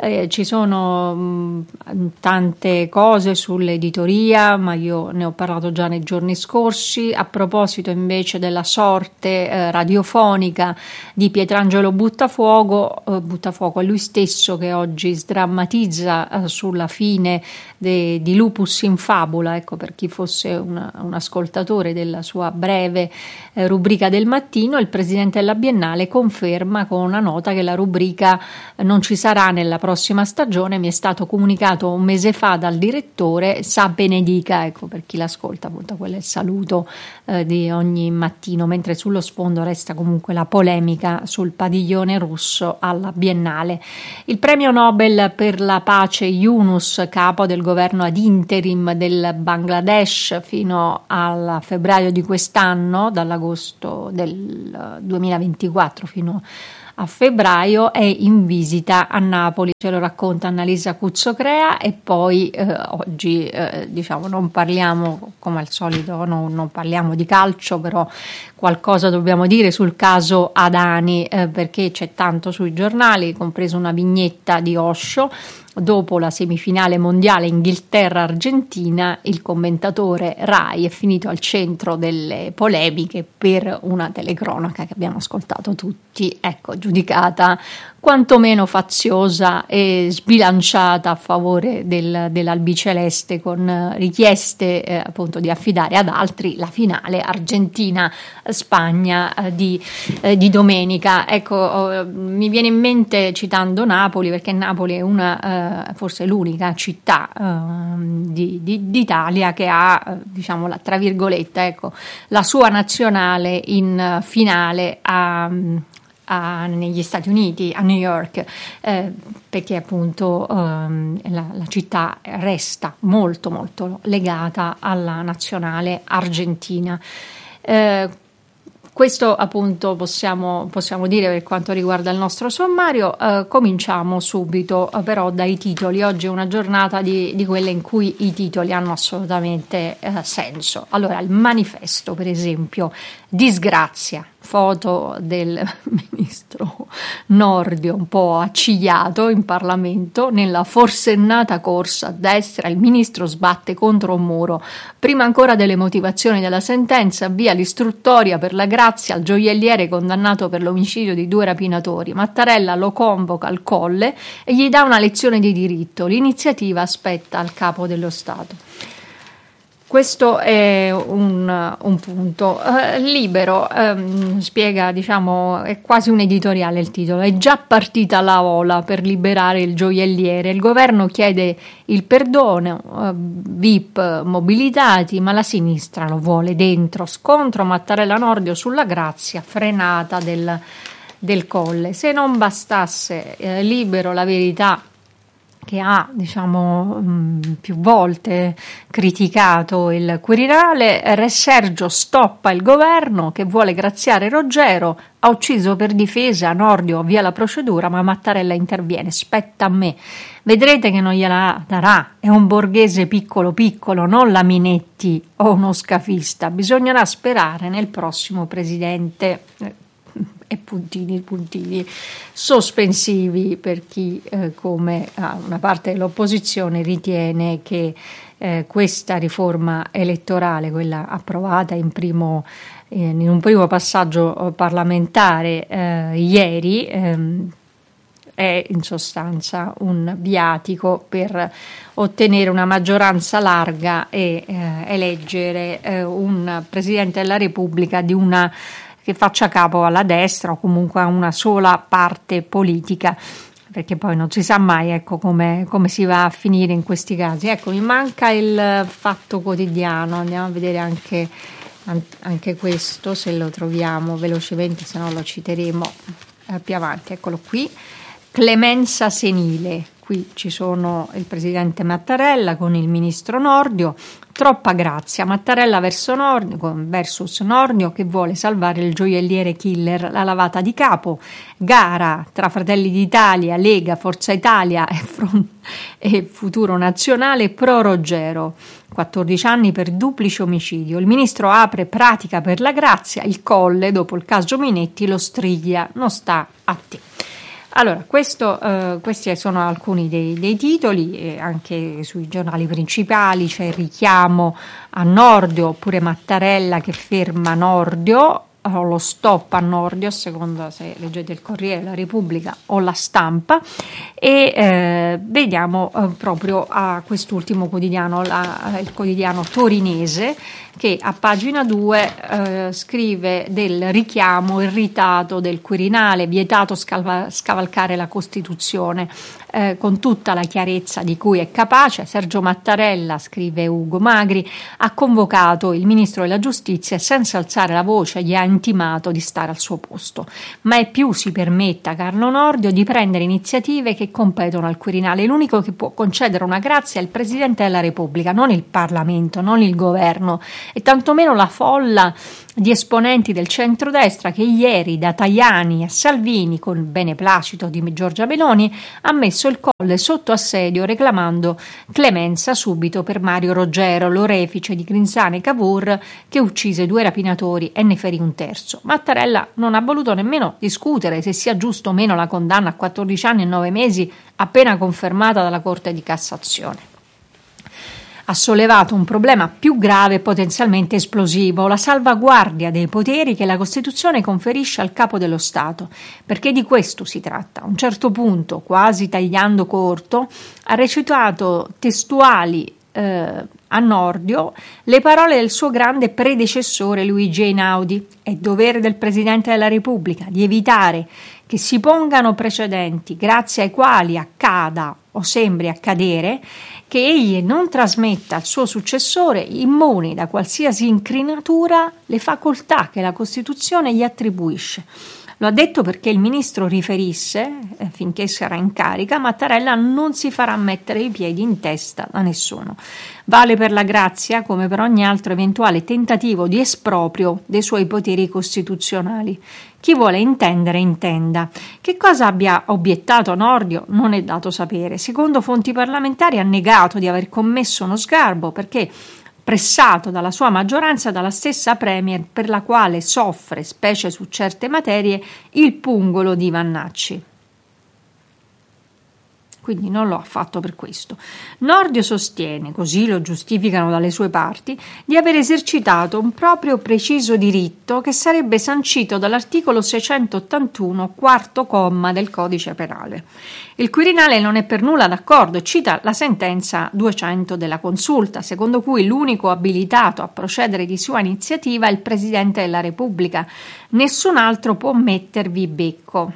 Eh, ci sono mh, tante cose sull'editoria, ma io ne ho parlato già nei giorni scorsi. A proposito invece della sorte eh, radiofonica di Pietrangelo Buttafuoco, eh, Buttafuoco è lui stesso che oggi sdrammatizza eh, sulla fine de, di Lupus in Fabula, ecco, per chi fosse una, un ascoltatore della sua breve eh, rubrica del mattino. Il presidente della Biennale conferma con una nota che la rubrica eh, non ci sarà nella prossima stagione. Mi è stato comunicato un mese fa dal direttore, sa benedica, ecco, per chi l'ascolta, appunto quello è il saluto eh, di ogni mattino, mentre sullo sfondo resta comunque la polemica sul padiglione russo alla Biennale. Il premio Nobel per la pace Yunus, capo del governo ad interim del Bangladesh fino al febbraio di quest'anno, dall'agosto del duemilaventiquattro fino a febbraio, è in visita a Napoli, ce lo racconta Annalisa Cuzzocrea. E poi eh, oggi eh, diciamo non parliamo, come al solito, no, non parliamo di calcio, però qualcosa dobbiamo dire sul caso Adani, eh, perché c'è tanto sui giornali, compreso una vignetta di Osho. Dopo la semifinale mondiale Inghilterra-Argentina, il commentatore Rai è finito al centro delle polemiche per una telecronaca che abbiamo ascoltato tutti, ecco, giudicata quantomeno faziosa e sbilanciata a favore del, dell'albiceleste, con richieste eh, appunto di affidare ad altri la finale Argentina-Spagna eh, di, eh, di domenica. Ecco, oh, mi viene in mente, citando Napoli, perché Napoli è una, eh, forse l'unica città eh, di, di, d'Italia che ha, eh, diciamo, la, tra virgolette, ecco, la sua nazionale in finale a A, negli Stati Uniti, a New York, eh, perché appunto ehm, la, la città resta molto molto legata alla nazionale argentina. Eh, questo appunto possiamo, possiamo dire per quanto riguarda il nostro sommario. Eh, cominciamo subito eh, però dai titoli. Oggi è una giornata di, di quelle in cui i titoli hanno assolutamente eh, senso. Allora, il Manifesto, per esempio, disgrazia, foto del ministro Nordio un po' accigliato in Parlamento. Nella forsennata corsa a destra il ministro sbatte contro un muro. Prima ancora delle motivazioni della sentenza, via l'istruttoria per la grazia al gioielliere condannato per l'omicidio di due rapinatori. Mattarella lo convoca al Colle e gli dà una lezione di diritto. L'iniziativa aspetta al capo dello Stato. Questo è un, un punto. Uh, Libero um, spiega, diciamo, è quasi un editoriale il titolo. È già partita la ola per liberare il gioielliere. Il governo chiede il perdono, uh, V I P mobilitati, ma la sinistra lo vuole dentro. Scontro Mattarella Nordio sulla grazia, frenata del, del Colle. Se non bastasse, eh, Libero, la verità, che ha, diciamo, mh, più volte criticato il Quirinale, Re Sergio stoppa il governo che vuole graziare Roggero, ha ucciso per difesa, Nordio avvia la procedura, ma Mattarella interviene, spetta a me, vedrete che non gliela darà, è un borghese piccolo piccolo, non la Minetti o uno scafista, bisognerà sperare nel prossimo presidente. E puntini, puntini sospensivi per chi, eh, come ah, una parte dell'opposizione, ritiene che eh, questa riforma elettorale, quella approvata in, primo, eh, in un primo passaggio parlamentare eh, ieri, ehm, è in sostanza un viatico per ottenere una maggioranza larga e eh, eleggere eh, un Presidente della Repubblica di una che faccia capo alla destra o comunque a una sola parte politica, perché poi non si sa mai, ecco, come, come si va a finire in questi casi. Ecco, mi manca il Fatto Quotidiano, andiamo a vedere anche, anche questo, se lo troviamo velocemente, se no lo citeremo eh, più avanti. Eccolo qui, clemenza senile. Qui ci sono il presidente Mattarella con il ministro Nordio. Troppa grazia, Mattarella verso Nordio, versus Nordio che vuole salvare il gioielliere killer, la lavata di capo, gara tra Fratelli d'Italia, Lega, Forza Italia e, Front- e Futuro Nazionale pro Roggero, quattordici anni per duplice omicidio, il ministro apre pratica per la grazia, il Colle dopo il caso Minetti lo striglia, non sta a te. Allora, questo, eh, questi sono alcuni dei, dei titoli, eh, anche sui giornali principali c'è il richiamo a Nordio, oppure Mattarella che ferma Nordio, o lo stop a Nordio, a seconda se leggete il Corriere, la Repubblica o la Stampa, e eh, vediamo eh, proprio a quest'ultimo quotidiano, la, il quotidiano torinese, che a pagina due eh, scrive del richiamo irritato del Quirinale, vietato scalva, scavalcare la Costituzione, eh, con tutta la chiarezza di cui è capace. Sergio Mattarella, scrive Ugo Magri, ha convocato il Ministro della Giustizia e senza alzare la voce gli ha intimato di stare al suo posto. Mai più si permetta Carlo Nordio di prendere iniziative che competono al Quirinale. L'unico che può concedere una grazia è il Presidente della Repubblica, non il Parlamento, non il Governo, e tantomeno la folla di esponenti del centrodestra che ieri, da Tajani a Salvini, con il beneplacito di Giorgia Meloni, ha messo il Colle sotto assedio reclamando clemenza subito per Mario Roggero, l'orefice di Grinzane Cavour che uccise due rapinatori e ne ferì un terzo. Mattarella non ha voluto nemmeno discutere se sia giusto o meno la condanna a quattordici anni e nove mesi appena confermata dalla Corte di Cassazione. Ha sollevato un problema più grave e potenzialmente esplosivo, la salvaguardia dei poteri che la Costituzione conferisce al capo dello Stato, perché di questo si tratta. A un certo punto, quasi tagliando corto, ha recitato testuali eh, a Nordio le parole del suo grande predecessore Luigi Einaudi. È dovere del Presidente della Repubblica di evitare che si pongano precedenti grazie ai quali accada o sembri accadere che egli non trasmetta al suo successore, immuni da qualsiasi incrinatura, le facoltà che la Costituzione gli attribuisce. Lo ha detto perché il ministro riferisse, eh, finché sarà in carica, Mattarella non si farà mettere i piedi in testa da nessuno. Vale per la grazia come per ogni altro eventuale tentativo di esproprio dei suoi poteri costituzionali. Chi vuole intendere, intenda. Che cosa abbia obiettato Nordio non è dato sapere. Secondo fonti parlamentari ha negato di aver commesso uno sgarbo perché pressato dalla sua maggioranza, dalla stessa Premier per la quale soffre, specie su certe materie, il pungolo di Vannacci. Quindi non lo ha fatto per questo. Nordio sostiene, così lo giustificano dalle sue parti, di aver esercitato un proprio preciso diritto che sarebbe sancito dall'articolo seicentottantuno, quarto comma del Codice Penale. Il Quirinale non è per nulla d'accordo e cita la sentenza duecento della Consulta, secondo cui l'unico abilitato a procedere di sua iniziativa è il Presidente della Repubblica. Nessun altro può mettervi becco.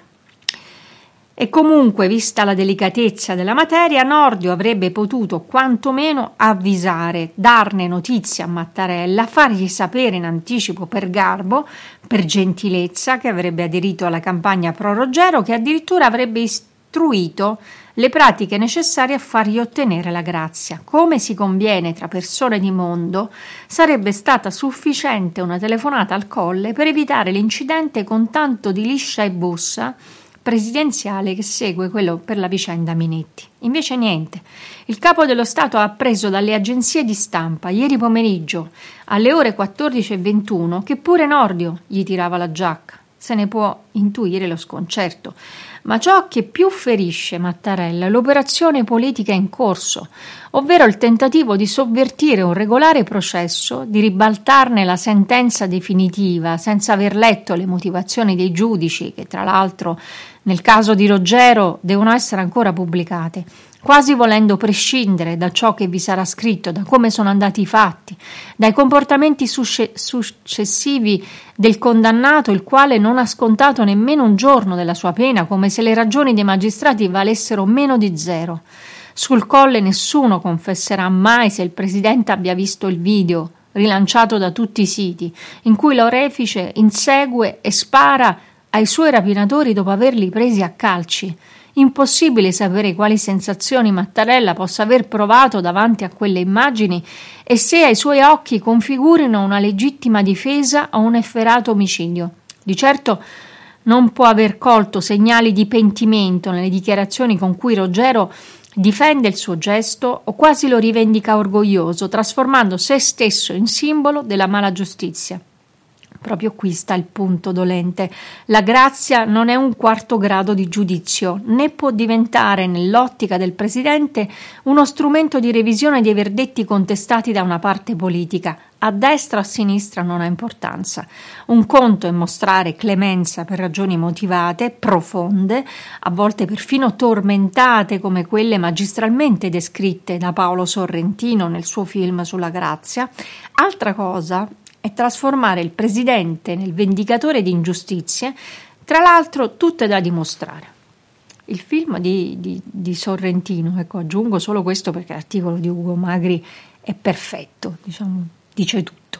E comunque, vista la delicatezza della materia, Nordio avrebbe potuto quantomeno avvisare, darne notizia a Mattarella, fargli sapere in anticipo per garbo, per gentilezza, che avrebbe aderito alla campagna pro Roggero, che addirittura avrebbe istruito le pratiche necessarie a fargli ottenere la grazia. Come si conviene tra persone di mondo, sarebbe stata sufficiente una telefonata al Colle per evitare l'incidente con tanto di liscia e bussa presidenziale che segue quello per la vicenda Minetti. Invece niente. Il capo dello Stato ha appreso dalle agenzie di stampa ieri pomeriggio alle ore quattordici e ventuno che pure Nordio gli tirava la giacca. Se ne può intuire lo sconcerto. Ma ciò che più ferisce Mattarella è l'operazione politica in corso, ovvero il tentativo di sovvertire un regolare processo, di ribaltarne la sentenza definitiva senza aver letto le motivazioni dei giudici, che tra l'altro nel caso di Roggero devono essere ancora pubblicate, quasi volendo prescindere da ciò che vi sarà scritto, da come sono andati i fatti, dai comportamenti susce- successivi del condannato, il quale non ha scontato nemmeno un giorno della sua pena, come se le ragioni dei magistrati valessero meno di zero. Sul Colle nessuno confesserà mai se il presidente abbia visto il video, rilanciato da tutti i siti, in cui l'orefice insegue e spara ai suoi rapinatori dopo averli presi a calci. Impossibile sapere quali sensazioni Mattarella possa aver provato davanti a quelle immagini e se ai suoi occhi configurino una legittima difesa o un efferato omicidio. Di certo non può aver colto segnali di pentimento nelle dichiarazioni con cui Roggero difende il suo gesto o quasi lo rivendica orgoglioso, trasformando se stesso in simbolo della mala giustizia. Proprio qui sta il punto dolente. La grazia non è un quarto grado di giudizio, né può diventare, nell'ottica del Presidente, uno strumento di revisione dei verdetti contestati da una parte politica. A destra o a sinistra non ha importanza. Un conto è mostrare clemenza per ragioni motivate, profonde, a volte perfino tormentate come quelle magistralmente descritte da Paolo Sorrentino nel suo film sulla grazia. Altra cosa è trasformare il Presidente nel vendicatore di ingiustizie, tra l'altro tutte da dimostrare. Il film di, di, di Sorrentino, ecco, aggiungo solo questo perché l'articolo di Ugo Magri è perfetto, diciamo, dice tutto.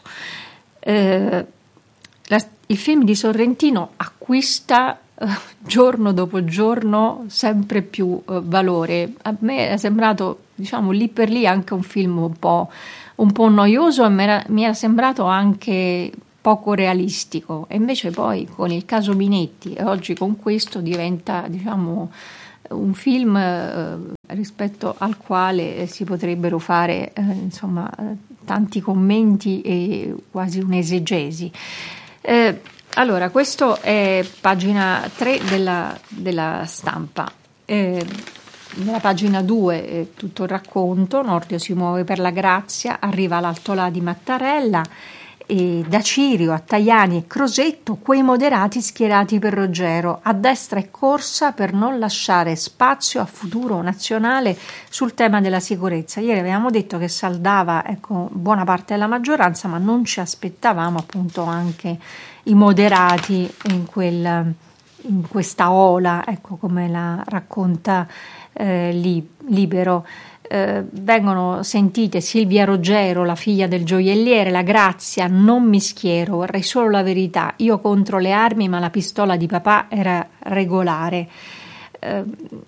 Eh, la, il film di Sorrentino acquista eh, giorno dopo giorno sempre più eh, valore. A me è sembrato, diciamo, lì per lì anche un film un po', un po' noioso e mi era, mi era sembrato anche poco realistico, e invece poi con il caso Minetti e oggi con questo diventa, diciamo, un film eh, rispetto al quale si potrebbero fare eh, insomma tanti commenti e quasi un'esegesi. Eh, allora, questo è pagina tre della, della Stampa. Eh, nella pagina due è tutto il racconto. Nordio si muove per la grazia, arriva l'altolà di Mattarella, e da Cirio a Tajani e Crosetto quei moderati schierati per Roggero, a destra è corsa per non lasciare spazio a futuro nazionale sul tema della sicurezza. Ieri avevamo detto che saldava, ecco, buona parte della maggioranza, ma non ci aspettavamo appunto anche i moderati in, quel, in questa ola, ecco come la racconta eh, lì, Libero. Eh, vengono sentite Silvia Roggero, la figlia del gioielliere, la Grazia: non mi schiero, vorrei solo la verità, io contro le armi, ma la pistola di papà era regolare. Eh,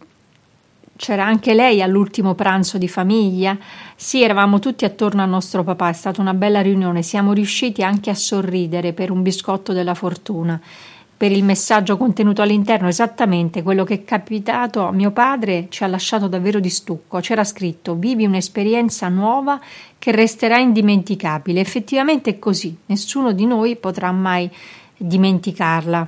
c'era anche lei all'ultimo pranzo di famiglia. Sì, eravamo tutti attorno al nostro papà, è stata una bella riunione, siamo riusciti anche a sorridere per un biscotto della fortuna, per il messaggio contenuto all'interno. Esattamente quello che è capitato a mio padre ci ha lasciato davvero di stucco. C'era scritto: vivi un'esperienza nuova che resterà indimenticabile. Effettivamente è così, nessuno di noi potrà mai dimenticarla.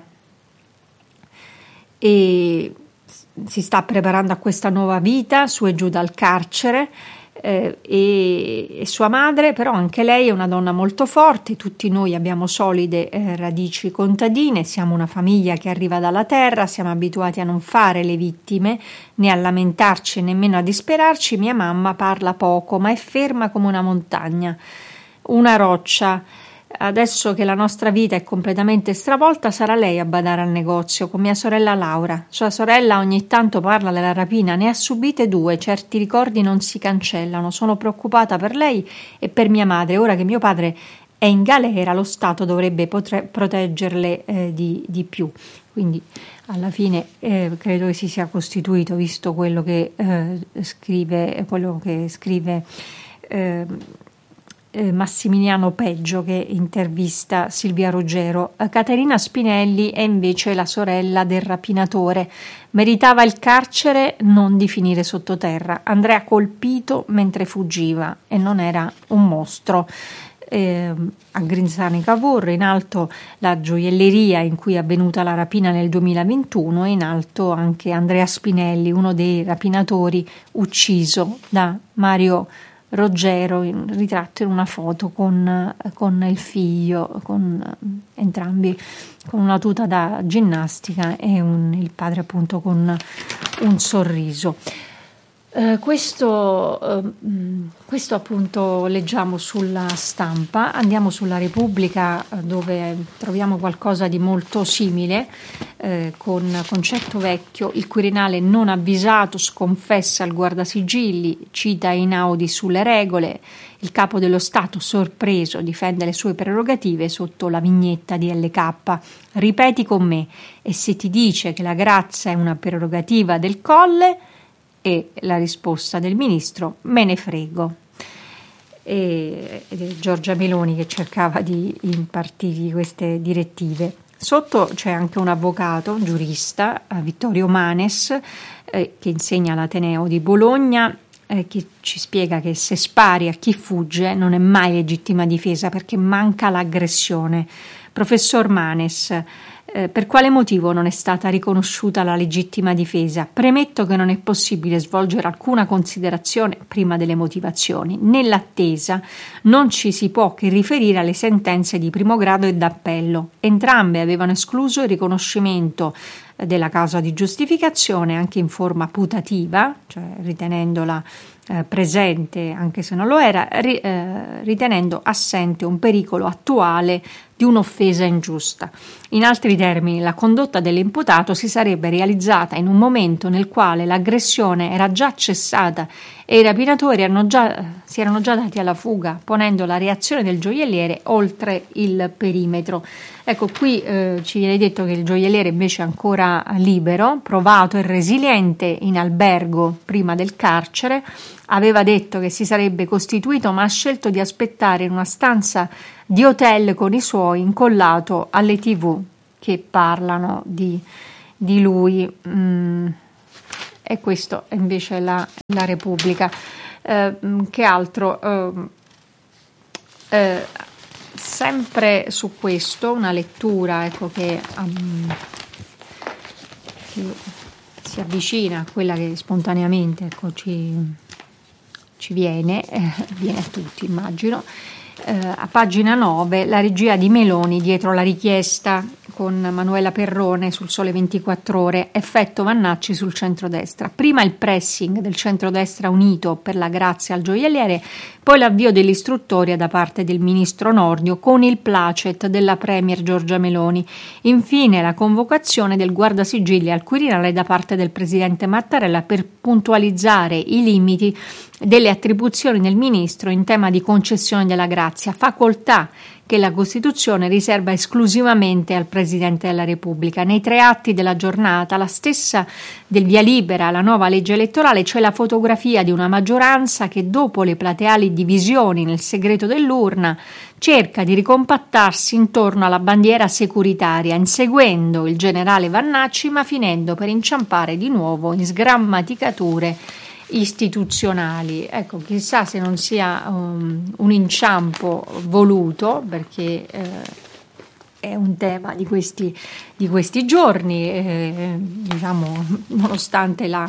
E si sta preparando a questa nuova vita su e giù dal carcere. Eh, e, e sua madre, però anche lei è una donna molto forte. Tutti noi abbiamo solide eh, radici contadine, siamo una famiglia che arriva dalla terra, siamo abituati a non fare le vittime, né a lamentarci, nemmeno a disperarci. Mia mamma parla poco, ma è ferma come una montagna, una roccia. Adesso che la nostra vita è completamente stravolta, sarà lei a badare al negozio con mia sorella Laura. Sua sorella ogni tanto parla della rapina, ne ha subite due, certi ricordi non si cancellano. Sono preoccupata per lei e per mia madre. Ora che mio padre è in galera, lo Stato dovrebbe potre- proteggerle eh, di, di più. Quindi alla fine eh, credo che si sia costituito, visto quello che eh, scrive, quello che scrive eh, Massimiliano Peggio, che intervista Silvia Roggero. Caterina Spinelli è invece la sorella del rapinatore. Meritava il carcere, non di finire sottoterra. Andrea colpito mentre fuggiva e non era un mostro. Eh, a Grinzani Cavour, in alto la gioielleria in cui è avvenuta la rapina nel duemilaventuno, e in alto anche Andrea Spinelli, uno dei rapinatori ucciso da Mario Roggero, in ritratto in una foto con, con il figlio, con entrambi con una tuta da ginnastica e un, il padre appunto con un sorriso. Eh, questo, eh, questo appunto leggiamo sulla Stampa. Andiamo sulla Repubblica, dove troviamo qualcosa di molto simile, eh, con Concetto Vecchio: il Quirinale non avvisato sconfessa il guardasigilli, cita Einaudi sulle regole, il capo dello Stato sorpreso difende le sue prerogative sotto la vignetta di L K. Ripeti con me: e se ti dice che la grazia è una prerogativa del Colle? E la risposta del ministro: me ne frego. E, ed è Giorgia Meloni che cercava di impartirgli queste direttive. Sotto c'è anche un avvocato, un giurista, Vittorio Manes, eh, che insegna all'Ateneo di Bologna, eh, che ci spiega che se spari a chi fugge non è mai legittima difesa, perché manca l'aggressione. Professor Manes, Eh, per quale motivo non è stata riconosciuta la legittima difesa? Premetto che non è possibile svolgere alcuna considerazione prima delle motivazioni. Nell'attesa non ci si può che riferire alle sentenze di primo grado e d'appello. Entrambe avevano escluso il riconoscimento della causa di giustificazione anche in forma putativa, cioè ritenendola eh, presente anche se non lo era, ri, eh, ritenendo assente un pericolo attuale di un'offesa ingiusta. In altri termini, la condotta dell'imputato si sarebbe realizzata in un momento nel quale l'aggressione era già cessata e i rapinatori erano già, si erano già dati alla fuga, ponendo la reazione del gioielliere oltre il perimetro. Ecco, qui eh, ci viene detto che il gioielliere invece è ancora libero, provato e resiliente in albergo prima del carcere. Aveva detto che si sarebbe costituito, ma ha scelto di aspettare in una stanza di hotel con i suoi, incollato alle tivù che parlano di, di lui. Mm. E questo è invece la, la Repubblica. Eh, che altro? Eh, eh, sempre su questo, una lettura ecco, che, um, che si avvicina a quella che spontaneamente ecco, ci, ci viene, eh, viene a tutti immagino. Eh, a pagina nove, la regia di Meloni dietro la richiesta, con Manuela Perrone sul Sole ventiquattro Ore, effetto Vannacci sul centrodestra. Prima il pressing del centrodestra unito per la grazia al gioielliere, poi l'avvio dell'istruttoria da parte del ministro Nordio con il placet della premier Giorgia Meloni. Infine la convocazione del guardasigilli al Quirinale da parte del presidente Mattarella per puntualizzare i limiti delle attribuzioni del ministro in tema di concessione della grazia, facoltà che la Costituzione riserva esclusivamente al Presidente della Repubblica. Nei tre atti della giornata, la stessa del via libera alla nuova legge elettorale, c'è la fotografia di una maggioranza che dopo le plateali divisioni nel segreto dell'urna cerca di ricompattarsi intorno alla bandiera securitaria, inseguendo il generale Vannacci ma finendo per inciampare di nuovo in sgrammaticature istituzionali. Ecco, chissà se non sia um, un inciampo voluto, perché eh, è un tema di questi, di questi giorni, eh, diciamo, nonostante la,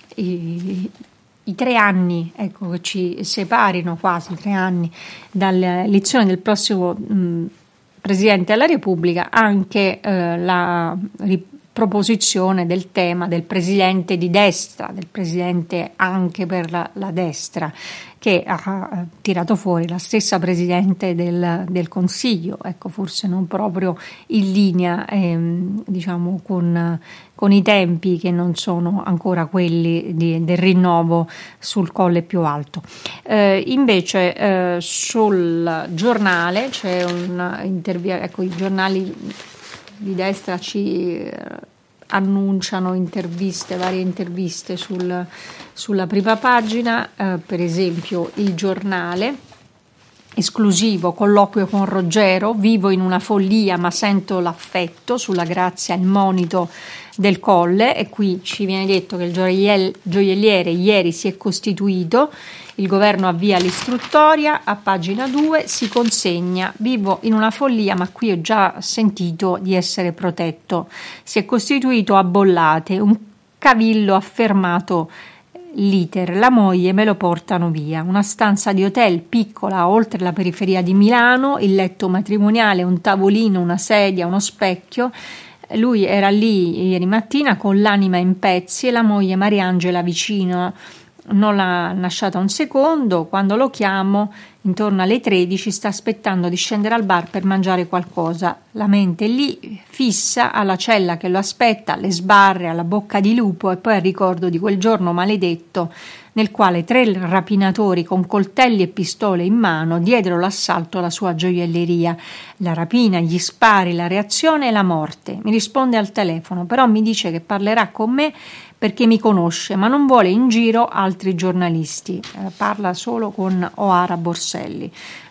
i, i tre anni ecco, che ci separino, quasi tre anni dall'elezione del prossimo mh, Presidente della Repubblica, anche eh, la ripresa proposizione del tema del presidente di destra, del presidente anche per la, la destra, che ha eh, tirato fuori la stessa presidente del, del Consiglio, ecco, forse non proprio in linea ehm, diciamo con, con i tempi che non sono ancora quelli di, del rinnovo sul Colle più alto. Eh, invece eh, sul giornale c'è un intervento, ecco, i giornali di destra ci eh, annunciano interviste, varie interviste sul, sulla prima pagina, eh, per esempio Il Giornale, esclusivo, colloquio con Roggero, vivo in una follia ma sento l'affetto, sulla grazia e il monito del Colle, e qui ci viene detto che il gioiell- gioielliere ieri si è costituito, il governo avvia l'istruttoria, a pagina due si consegna, vivo in una follia ma qui ho già sentito di essere protetto, si è costituito a Bollate, un cavillo ha fermato l'iter, la moglie me lo portano via, una stanza di hotel piccola oltre la periferia di Milano, il letto matrimoniale, un tavolino, una sedia, uno specchio. Lui era lì ieri mattina con l'anima in pezzi e la moglie Mariangela vicino, non l'ha lasciata un secondo. Quando lo chiamo intorno alle tredici sta aspettando di scendere al bar per mangiare qualcosa, la mente lì fissa alla cella che lo aspetta, alle sbarre, alla bocca di lupo, e poi al ricordo di quel giorno maledetto nel quale tre rapinatori con coltelli e pistole in mano diedero l'assalto alla sua gioielleria. La rapina, gli spari, la reazione e la morte. Mi risponde al telefono, però mi dice che parlerà con me perché mi conosce, ma non vuole in giro altri giornalisti. Eh, parla solo con Oara Borselli.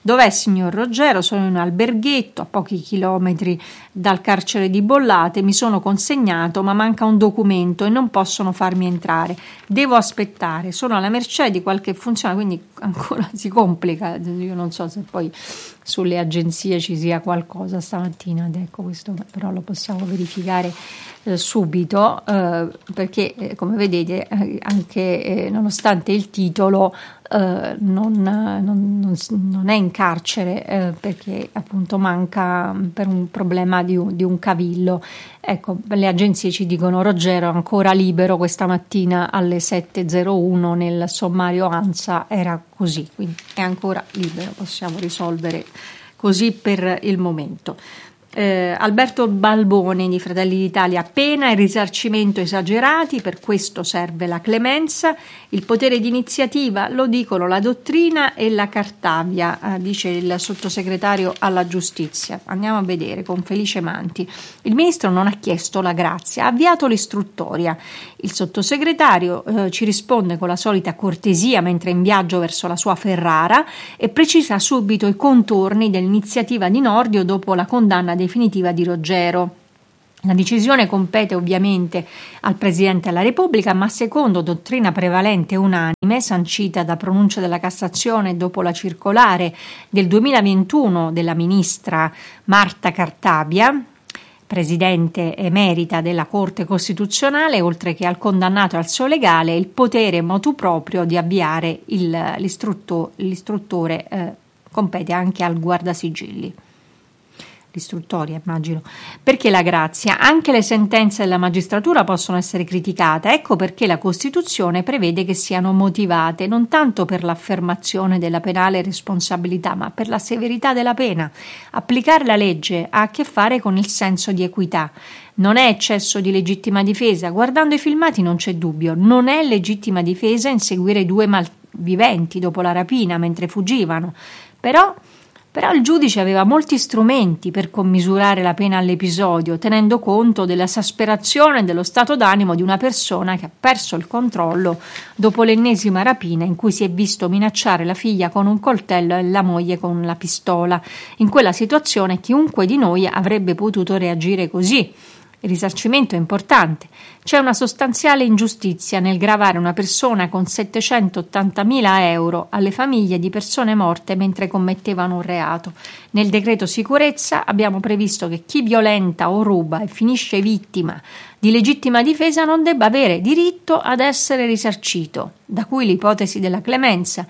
Dov'è signor Roggero? Sono in un alberghetto a pochi chilometri dal carcere di Bollate, mi sono consegnato ma manca un documento e non possono farmi entrare, devo aspettare, sono alla mercé di qualche funzionario, quindi ancora si complica. Io non so se poi sulle agenzie ci sia qualcosa stamattina, ed ecco, questo però lo possiamo verificare eh, subito, eh, perché eh, come vedete eh, anche eh, nonostante il titolo Uh, non, non, non, non è in carcere uh, perché appunto manca per un problema di un, di un cavillo. Ecco, le agenzie ci dicono Roggero ancora libero questa mattina alle sette e zero uno, nel sommario ANSA era così, quindi è ancora libero, possiamo risolvere così per il momento. Eh, Alberto Balboni di Fratelli d'Italia: pena e risarcimento esagerati, per questo serve la clemenza, il potere di iniziativa lo dicono la dottrina e la Cartabia, eh, dice il sottosegretario alla giustizia. Andiamo a vedere con Felice Manti. Il ministro non ha chiesto la grazia, ha avviato l'istruttoria. Il sottosegretario eh, ci risponde con la solita cortesia mentre è in viaggio verso la sua Ferrara e precisa subito i contorni dell'iniziativa di Nordio dopo la condanna definitiva di Roggero. La decisione compete ovviamente al Presidente della Repubblica, ma secondo dottrina prevalente e unanime, sancita da pronuncia della Cassazione dopo la circolare del duemilaventuno della ministra Marta Cartabia, Presidente emerita della Corte Costituzionale, oltre che al condannato e al suo legale, il potere motu proprio di avviare il, l'istrutto, l'istruttore eh, compete anche al guardasigilli. L'istruttoria, immagino. Perché la grazia? Anche le sentenze della magistratura possono essere criticate, ecco perché la Costituzione prevede che siano motivate non tanto per l'affermazione della penale responsabilità, ma per la severità della pena. Applicare la legge ha a che fare con il senso di equità. Non è eccesso di legittima difesa, guardando i filmati non c'è dubbio, non è legittima difesa inseguire due malviventi dopo la rapina mentre fuggivano, però Però il giudice aveva molti strumenti per commisurare la pena all'episodio, tenendo conto dell'esasperazione e dello stato d'animo di una persona che ha perso il controllo dopo l'ennesima rapina in cui si è visto minacciare la figlia con un coltello e la moglie con la pistola. In quella situazione chiunque di noi avrebbe potuto reagire così. Il risarcimento è importante. C'è una sostanziale ingiustizia nel gravare una persona con settecentottantamila euro alle famiglie di persone morte mentre commettevano un reato. Nel decreto sicurezza abbiamo previsto che chi violenta o ruba e finisce vittima di legittima difesa non debba avere diritto ad essere risarcito, da cui l'ipotesi della clemenza.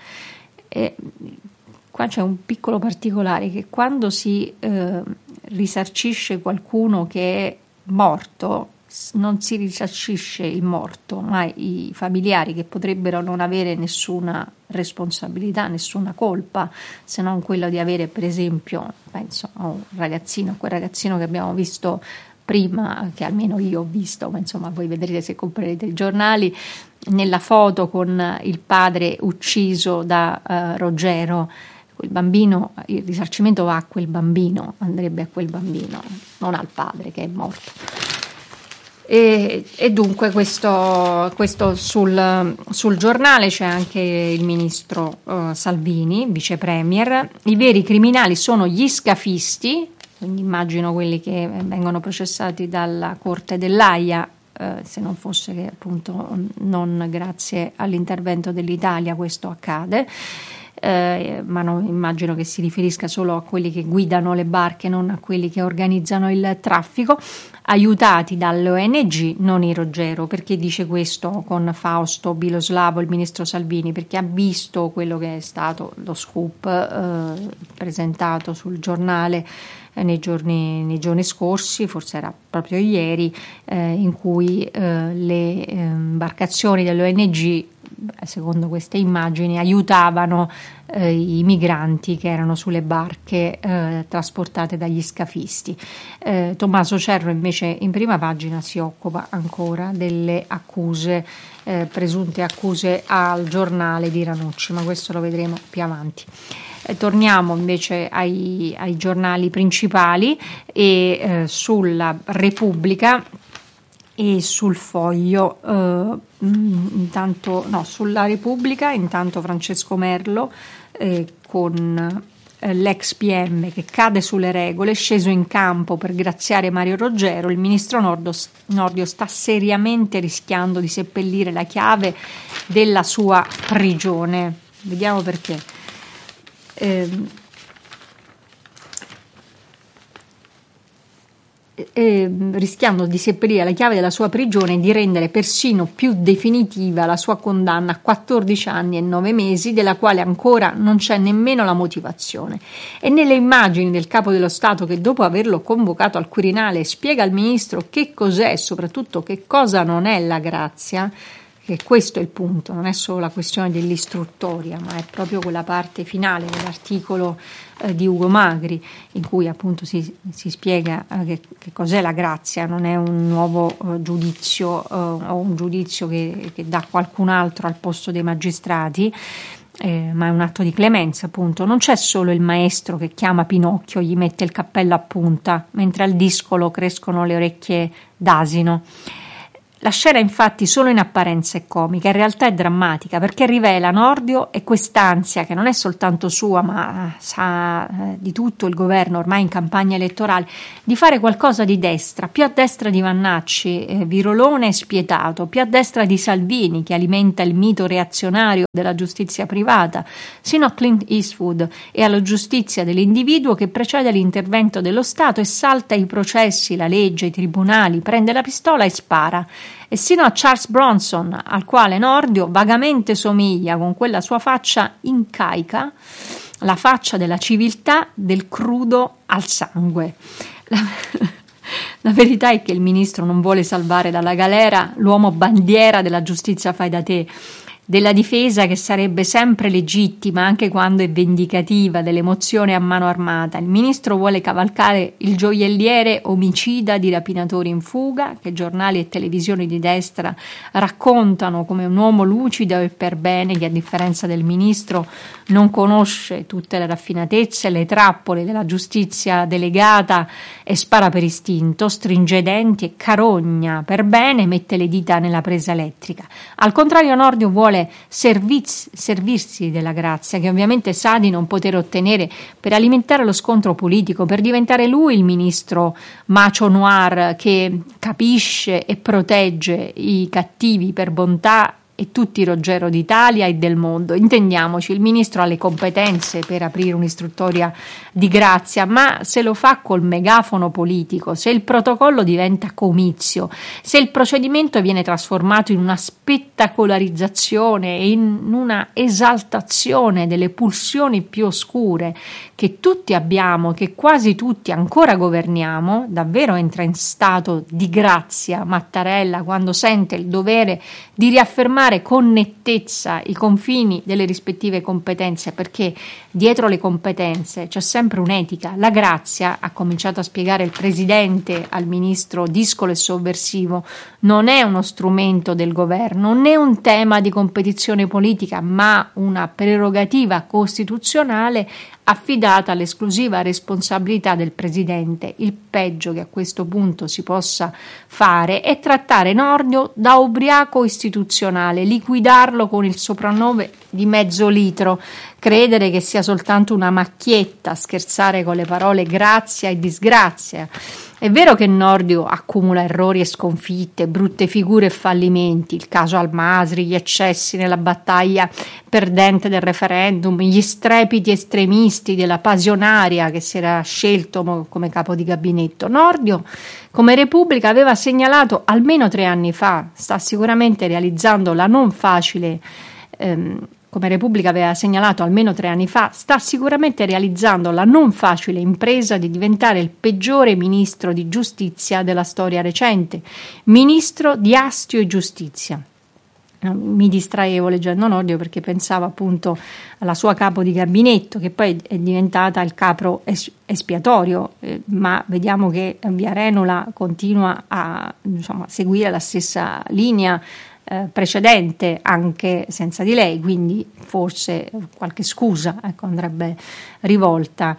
E qua c'è un piccolo particolare, che quando si eh, risarcisce qualcuno che è morto, non si risarcisce il morto, ma i familiari che potrebbero non avere nessuna responsabilità, nessuna colpa, se non quella di avere, per esempio, penso a un ragazzino, a quel ragazzino che abbiamo visto prima, che almeno io ho visto, ma insomma voi vedrete se comprerete i giornali, nella foto con il padre ucciso da uh, Roggero. Quel bambino, il risarcimento va a quel bambino, andrebbe a quel bambino, non al padre che è morto. E, e dunque questo, questo sul, sul giornale c'è anche il ministro uh, Salvini, vice premier. I veri criminali sono gli scafisti, quindi immagino quelli che vengono processati dalla Corte dell'Aia, eh, se non fosse che appunto non grazie all'intervento dell'Italia questo accade. Eh, ma non, immagino che si riferisca solo a quelli che guidano le barche, non a quelli che organizzano il traffico, aiutati dalle O N G, non i Roggero. Perché dice questo con Fausto Biloslavo il ministro Salvini? Perché ha visto quello che è stato lo scoop eh, presentato sul giornale eh, nei, giorni, nei giorni scorsi, forse era proprio ieri, eh, in cui eh, le eh, imbarcazioni dell'O N G, secondo queste immagini, aiutavano eh, i migranti che erano sulle barche eh, trasportate dagli scafisti. Eh, Tommaso Cerro invece in prima pagina si occupa ancora delle accuse, eh, presunte accuse al giornale di Ranucci, ma questo lo vedremo più avanti. Eh, torniamo invece ai, ai giornali principali e eh, sulla Repubblica e sul Foglio, eh, intanto no, sulla Repubblica intanto Francesco Merlo eh, con eh, l'ex P M che cade sulle regole, sceso in campo per graziare Mario Roggero, il ministro Nordio, Nordio sta seriamente rischiando di seppellire la chiave della sua prigione. Vediamo perché. Eh, Eh, rischiando di seppellire la chiave della sua prigione e di rendere persino più definitiva la sua condanna a quattordici anni e nove mesi, della quale ancora non c'è nemmeno la motivazione. E nelle immagini del capo dello Stato che, dopo averlo convocato al Quirinale, spiega al ministro che cos'è e soprattutto che cosa non è la grazia, che questo è il punto, non è solo la questione dell'istruttoria, ma è proprio quella parte finale dell'articolo eh, di Ugo Magri, in cui appunto si, si spiega eh, che, che cos'è la grazia. Non è un nuovo eh, giudizio eh, o un giudizio che, che dà qualcun altro al posto dei magistrati, Eh, ma è un atto di clemenza, appunto. Non c'è solo il maestro che chiama Pinocchio, gli mette il cappello a punta, mentre al discolo crescono le orecchie d'asino. La scena infatti solo in apparenza è comica, in realtà è drammatica, perché rivela Nordio e quest'ansia che non è soltanto sua, ma sa eh, di tutto il governo ormai in campagna elettorale, di fare qualcosa di destra, più a destra di Vannacci, eh, virolone e spietato, più a destra di Salvini, che alimenta il mito reazionario della giustizia privata, sino a Clint Eastwood e alla giustizia dell'individuo che precede l'intervento dello Stato e salta i processi, la legge, i tribunali, prende la pistola e spara. E sino a Charles Bronson, al quale Nordio vagamente somiglia con quella sua faccia incaica, la faccia della civiltà, del crudo al sangue. La, la verità è che il ministro non vuole salvare dalla galera l'uomo bandiera della giustizia fai da te, della difesa che sarebbe sempre legittima anche quando è vendicativa, dell'emozione a mano armata. Il ministro vuole cavalcare il gioielliere omicida di rapinatori in fuga, che giornali e televisioni di destra raccontano come un uomo lucido e per bene, che a differenza del ministro non conosce tutte le raffinatezze e le trappole della giustizia delegata e spara per istinto, stringe i denti e carogna per bene, mette le dita nella presa elettrica. Al contrario, Nordio vuole serviz- servirsi della grazia, che ovviamente sa di non poter ottenere, per alimentare lo scontro politico, per diventare lui il ministro macho noir che capisce e protegge i cattivi per bontà e tutti i Roggero d'Italia e del mondo. Intendiamoci, il ministro ha le competenze per aprire un'istruttoria di grazia, ma se lo fa col megafono politico, se il protocollo diventa comizio, se il procedimento viene trasformato in una spettacolarizzazione e in una esaltazione delle pulsioni più oscure che tutti abbiamo, che quasi tutti ancora governiamo, davvero entra in stato di grazia Mattarella quando sente il dovere di riaffermare con nettezza i confini delle rispettive competenze, perché dietro le competenze c'è sempre un'etica. La grazia, ha cominciato a spiegare il presidente al ministro discolo e sovversivo, non è uno strumento del governo, né un tema di competizione politica, ma una prerogativa costituzionale affidata all'esclusiva responsabilità del presidente. Il peggio che a questo punto si possa fare è trattare Nordio da ubriaco istituzionale, liquidarlo con il soprannome di mezzo litro, credere che sia soltanto una macchietta, scherzare con le parole grazia e disgrazia. È vero che Nordio accumula errori e sconfitte, brutte figure e fallimenti, il caso Al-Masri, gli eccessi nella battaglia perdente del referendum, gli strepiti estremisti della Pasionaria che si era scelto come capo di gabinetto. Nordio, come Repubblica, aveva segnalato almeno tre anni fa, sta sicuramente realizzando la non facile ehm, come Repubblica aveva segnalato almeno tre anni fa, sta sicuramente realizzando la non facile impresa di diventare il peggiore ministro di giustizia della storia recente, ministro di astio e giustizia. Mi distraevo leggendo Nordio perché pensavo appunto alla sua capo di gabinetto, che poi è diventata il capro espiatorio, eh, ma vediamo che Via Arenula continua a, insomma, seguire la stessa linea Eh, precedente anche senza di lei, quindi forse qualche scusa ecco, andrebbe rivolta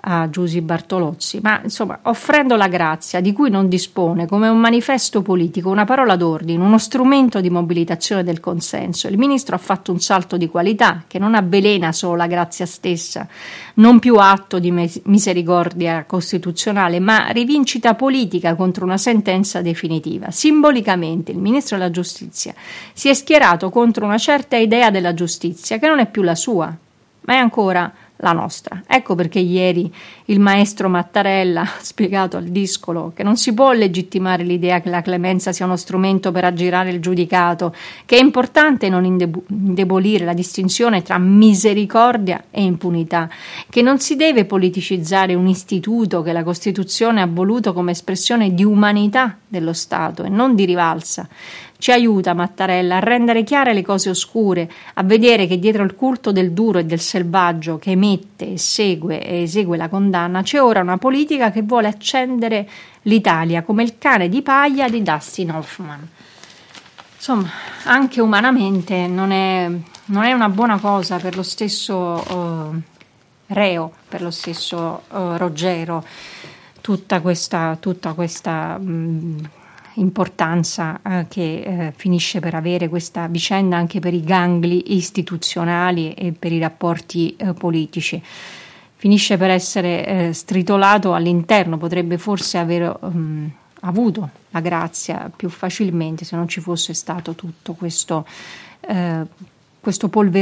a Giusy Bartolozzi, ma insomma offrendo la grazia di cui non dispone come un manifesto politico, una parola d'ordine, uno strumento di mobilitazione del consenso, il ministro ha fatto un salto di qualità che non avvelena solo la grazia stessa, non più atto di misericordia costituzionale, ma rivincita politica contro una sentenza definitiva. Simbolicamente il ministro della giustizia si è schierato contro una certa idea della giustizia che non è più la sua, ma è ancora la nostra. Ecco perché ieri il maestro Mattarella ha spiegato al Discolo che non si può legittimare l'idea che la clemenza sia uno strumento per aggirare il giudicato, che è importante non indebolire la distinzione tra misericordia e impunità, che non si deve politicizzare un istituto che la Costituzione ha voluto come espressione di umanità dello Stato e non di rivalsa. Ci aiuta Mattarella a rendere chiare le cose oscure, a vedere che dietro il culto del duro e del selvaggio che emette e segue e esegue la condanna c'è ora una politica che vuole accendere l'Italia come il cane di paglia di Dustin Hoffman. Insomma, anche umanamente non è, non è una buona cosa per lo stesso uh, reo, per lo stesso uh, Roggero, tutta questa... Tutta questa mh, importanza eh, che eh, finisce per avere questa vicenda anche per i gangli istituzionali e per i rapporti eh, politici. Finisce per essere eh, stritolato all'interno, potrebbe forse aver um, avuto la grazia più facilmente se non ci fosse stato tutto questo, eh, questo polverone